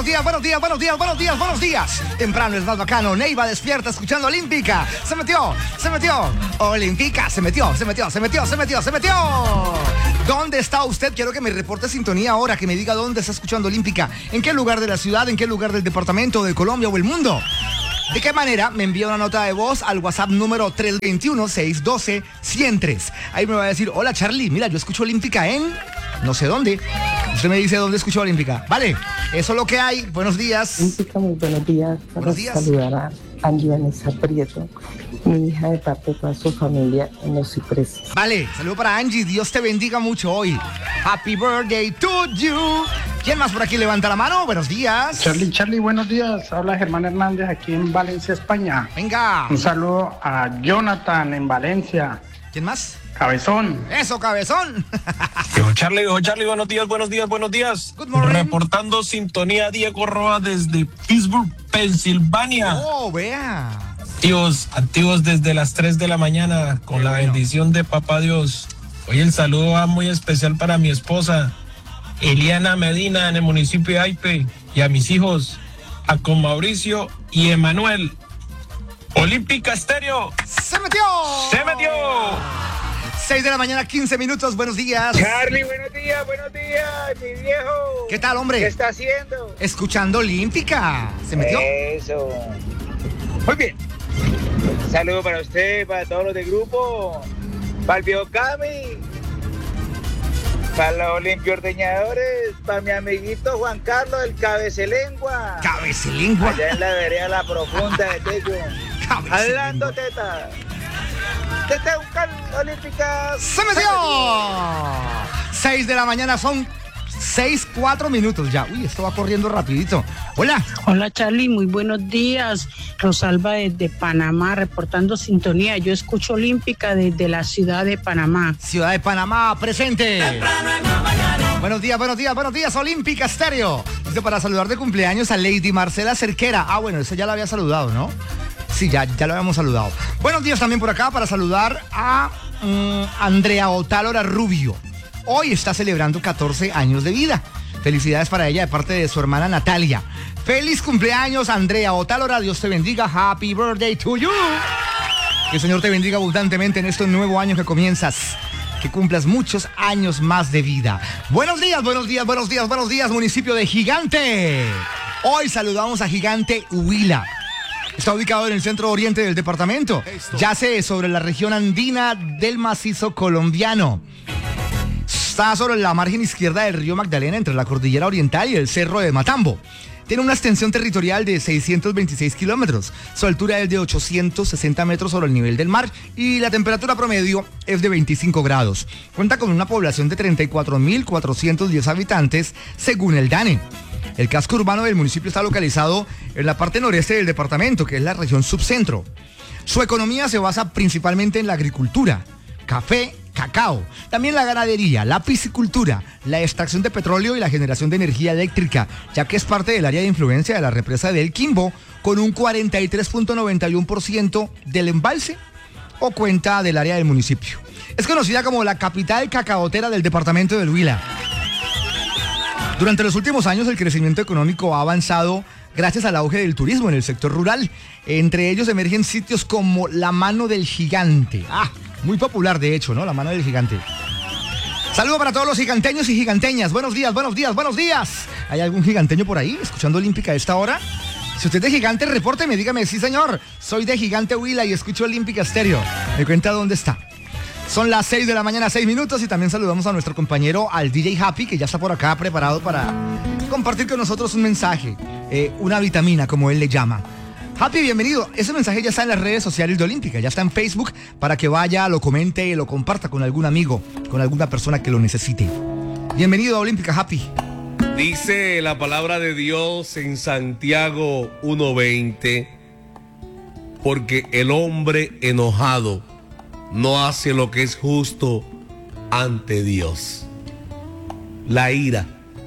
días, buenos días, buenos días, buenos días, buenos días. Temprano es más bacano. Neiva despierta escuchando Olímpica. Se metió. Olímpica, se metió. ¿Dónde está usted? Quiero que me reporte sintonía ahora, que me diga dónde está escuchando Olímpica. ¿En qué lugar de la ciudad? ¿En qué lugar del departamento, de Colombia o el mundo? ¿De qué manera? Me envía una nota de voz al WhatsApp número 321-612-103. Ahí me va a decir, hola Charlie, mira, yo escucho Olímpica en no sé dónde. Usted me dice dónde escucho Olímpica. Vale, eso es lo que hay. Buenos días. Olímpica, muy buenos días. Buenos días. Saludar a Angie Vanessa Prieto, mi hija, de parte de toda su familia en Los Cipreses. Vale, saludo para Angie. Dios te bendiga mucho hoy. Happy birthday to you. ¿Quién más por aquí levanta la mano? Buenos días. Charlie, buenos días. Habla Germán Hernández aquí en Valencia, España. Venga. Un saludo a Jonathan en Valencia. ¿Quién más? Cabezón. Eso, Cabezón. Charlie, buenos días. Good morning. Reportando sintonía Diego Roa desde Pittsburgh, Pensilvania. Oh, vea. Activos desde las 3 de la mañana con la bendición de Papá Dios. Hoy el saludo va muy especial para mi esposa, Eliana Medina, en el municipio de Aipe, y a mis hijos, a con Mauricio y Emanuel. Olímpica Estéreo. ¡Se metió! 6 de la mañana, 15 minutos. Buenos días. Charlie, buenos días, mi viejo. ¿Qué tal, hombre? ¿Qué está haciendo? Escuchando Olímpica. ¿Se metió? Eso. Muy bien. Un saludo para usted, para todos los del grupo, para el viejo Cami, para los Olimpio-ordeñadores, para mi amiguito Juan Carlos, el Cabecelengua. ¿Cabecelengua? Allá en la vereda La Profunda de Tello. Hablando teta. Teta Olímpica. ¡Se metió! 6 de la mañana, son 6:04 minutos ya. Uy, esto va corriendo rapidito. Hola. Hola Charlie, muy buenos días. Rosalba desde Panamá, reportando sintonía. Yo escucho Olímpica desde la ciudad de Panamá. Ciudad de Panamá, presente. Buenos días, Olímpica Estéreo. Dice para saludar de cumpleaños a Lady Marcela Cerquera. Ah, bueno, eso ya la había saludado, ¿no? Sí, ya lo habíamos saludado. Buenos días también por acá para saludar a Andrea Otálora Rubio. Hoy está celebrando 14 años de vida. Felicidades para ella de parte de su hermana Natalia. ¡Feliz cumpleaños, Andrea Otálora! Dios te bendiga. Happy birthday to you. Que el Señor te bendiga abundantemente en este nuevo año que comienzas. Que cumplas muchos años más de vida. Buenos días, municipio de Gigante. Hoy saludamos a Gigante Huila. Está ubicado en el centro oriente del departamento. Yace sobre la región andina del macizo colombiano. Está sobre la margen izquierda del río Magdalena, entre la cordillera oriental y el cerro de Matambo. Tiene una extensión territorial de 626 kilómetros. Su altura es de 860 metros sobre el nivel del mar y la temperatura promedio es de 25 grados. Cuenta con una población de 34.410 habitantes, según el DANE. El casco urbano del municipio está localizado en la parte noreste del departamento, que es la región subcentro. Su economía se basa principalmente en la agricultura, café, cacao, también la ganadería, la piscicultura, la extracción de petróleo y la generación de energía eléctrica, ya que es parte del área de influencia de la represa del Quimbo, con un 43.91% del embalse o cuenta del área del municipio. Es conocida como la capital cacaotera del departamento del Huila. Durante los últimos años el crecimiento económico ha avanzado gracias al auge del turismo en el sector rural. Entre ellos emergen sitios como la Mano del Gigante. Muy popular de hecho, ¿no? La Mano del Gigante. Saludo para todos los giganteños y giganteñas. Buenos días. ¿Hay algún giganteño por ahí escuchando Olímpica a esta hora? Si usted es de Gigante, repórteme, dígame, sí señor, soy de Gigante Huila y escucho Olímpica Estéreo. Me cuenta dónde está. Son las 6 de la mañana, 6 minutos, y también saludamos a nuestro compañero, al DJ Happy, que ya está por acá preparado para compartir con nosotros un mensaje, una vitamina, como él le llama. Happy, bienvenido. Ese mensaje ya está en las redes sociales de Olímpica, ya está en Facebook, para que vaya, lo comente y lo comparta con algún amigo, con alguna persona que lo necesite. Bienvenido a Olímpica, Happy. Dice la palabra de Dios en Santiago 1:20, porque el hombre enojado no hace lo que es justo ante Dios. La ira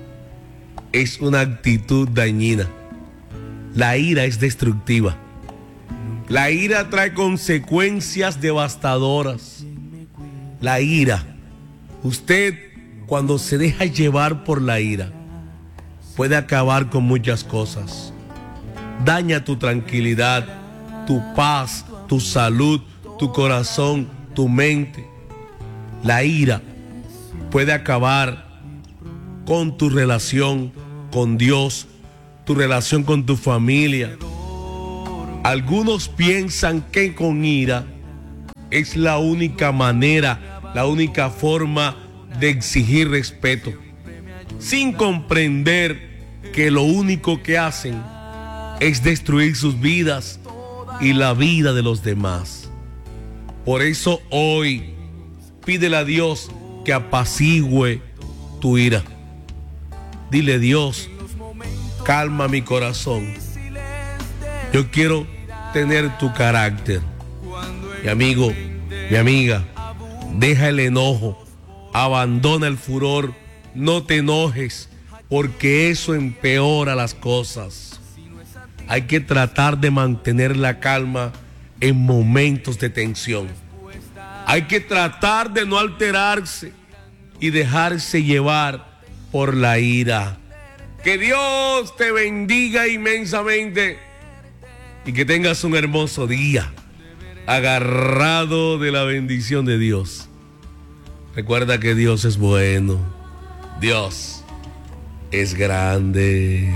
es una actitud dañina. La ira es destructiva. La ira trae consecuencias devastadoras. La ira, usted cuando se deja llevar por la ira, puede acabar con muchas cosas. Daña tu tranquilidad, tu paz, tu salud, tu corazón, tu mente. La ira puede acabar con tu relación con Dios, tu relación con tu familia. Algunos piensan que con ira es la única manera, la única forma de exigir respeto, sin comprender que lo único que hacen es destruir sus vidas y la vida de los demás. Por eso hoy pídele a Dios que apacigüe tu ira. Dile: Dios, calma mi corazón. Yo quiero tener tu carácter. Mi amigo, mi amiga, deja el enojo, abandona el furor, no te enojes, porque eso empeora las cosas. Hay que tratar de mantener la calma en momentos de tensión. Hay que tratar de no alterarse y dejarse llevar por la ira. Que Dios te bendiga inmensamente y que tengas un hermoso día, agarrado de la bendición de Dios. Recuerda que Dios es bueno, Dios es grande.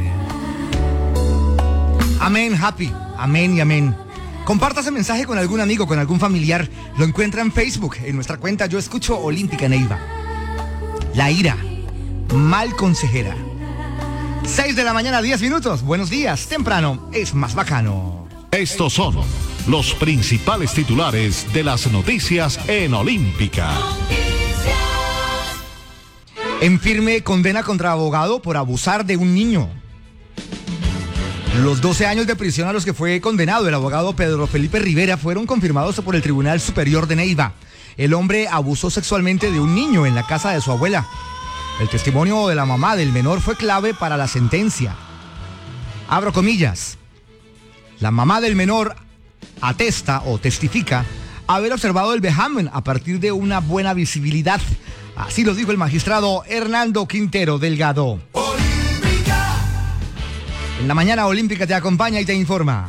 Amén, Happy. Amén y amén. Comparta ese mensaje con algún amigo, con algún familiar. Lo encuentra en Facebook, en nuestra cuenta Yo Escucho Olímpica Neiva. La ira, mal consejera. 6 de la mañana, 10 minutos. Buenos días. Temprano es más bacano. Estos son los principales titulares de las noticias en Olímpica. En firme condena contra abogado por abusar de un niño. Los 12 años de prisión a los que fue condenado el abogado Pedro Felipe Rivera fueron confirmados por el Tribunal Superior de Neiva. El hombre abusó sexualmente de un niño en la casa de su abuela. El testimonio de la mamá del menor fue clave para la sentencia. Abro comillas. La mamá del menor atesta o testifica haber observado el vejamen a partir de una buena visibilidad. Así lo dijo el magistrado Hernando Quintero Delgado. Olímpica. En la mañana Olímpica te acompaña y te informa.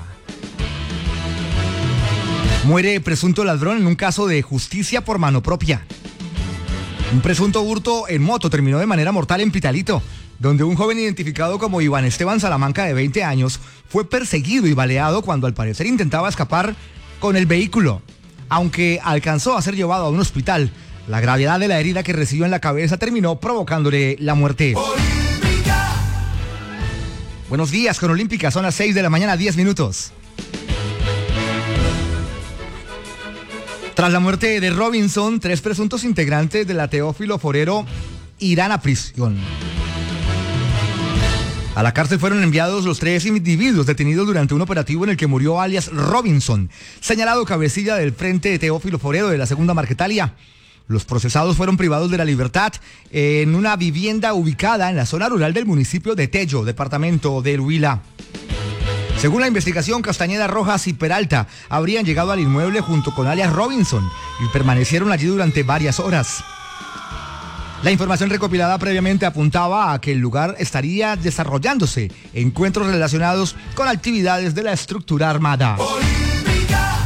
Muere presunto ladrón en un caso de justicia por mano propia. Un presunto hurto en moto terminó de manera mortal en Pitalito, donde un joven identificado como Iván Esteban Salamanca, de 20 años, fue perseguido y baleado cuando al parecer intentaba escapar con el vehículo. Aunque alcanzó a ser llevado a un hospital, la gravedad de la herida que recibió en la cabeza terminó provocándole la muerte. ¡Olímpica! Buenos días con Olímpica, son las 6 de la mañana, 10 minutos. Tras la muerte de Robinson, 3 presuntos integrantes de la Teófilo Forero irán a prisión. A la cárcel fueron enviados los 3 individuos detenidos durante un operativo en el que murió alias Robinson, señalado cabecilla del Frente de Teófilo Forero de la Segunda Marquetalia. Los procesados fueron privados de la libertad en una vivienda ubicada en la zona rural del municipio de Tello, departamento del Huila. Según la investigación, Castañeda, Rojas y Peralta habrían llegado al inmueble junto con alias Robinson y permanecieron allí durante varias horas. La información recopilada previamente apuntaba a que el lugar estaría desarrollándose encuentros relacionados con actividades de la estructura armada. ¡Olímpica!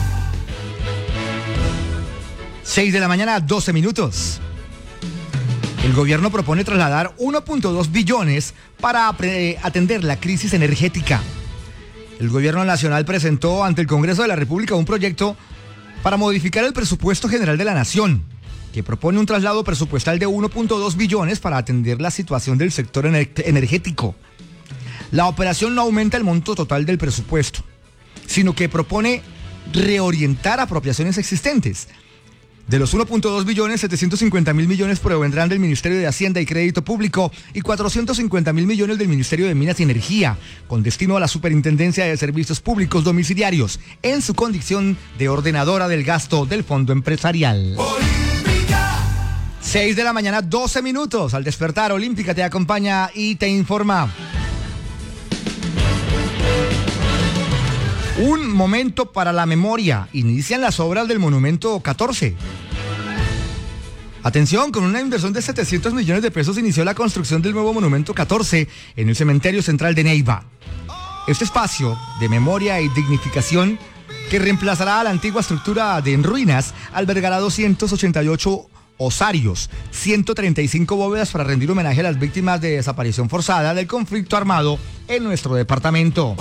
6 de la mañana, 12 minutos. El gobierno propone trasladar 1.2 billones para atender la crisis energética. El gobierno nacional presentó ante el Congreso de la República un proyecto para modificar el presupuesto general de la nación, que propone un traslado presupuestal de 1.2 billones para atender la situación del sector energético. La operación no aumenta el monto total del presupuesto, sino que propone reorientar apropiaciones existentes. De los 1.2 billones, 750.000 millones provendrán del Ministerio de Hacienda y Crédito Público y 450.000 millones del Ministerio de Minas y Energía, con destino a la Superintendencia de Servicios Públicos Domiciliarios, en su condición de ordenadora del gasto del Fondo Empresarial. ¡Olímpica! 6 de la mañana, 12 minutos. Al despertar, Olímpica te acompaña y te informa. Un momento para la memoria. Inician las obras del Monumento 14. Atención, con una inversión de 700 millones de pesos inició la construcción del nuevo Monumento 14 en el Cementerio Central de Neiva. Este espacio de memoria y dignificación, que reemplazará a la antigua estructura en ruinas, albergará 288 osarios, 135 bóvedas para rendir homenaje a las víctimas de desaparición forzada del conflicto armado en nuestro departamento.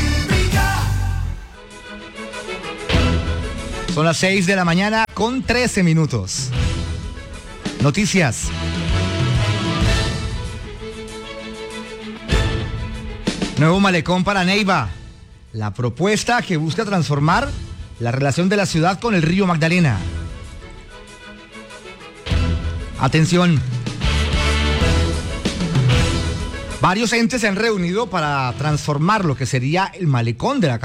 Son las 6 de la mañana con 13 minutos. Noticias. Nuevo malecón para Neiva. La propuesta que busca transformar la relación de la ciudad con el río Magdalena. Atención. Varios entes se han reunido para transformar lo que sería el malecón de la capital.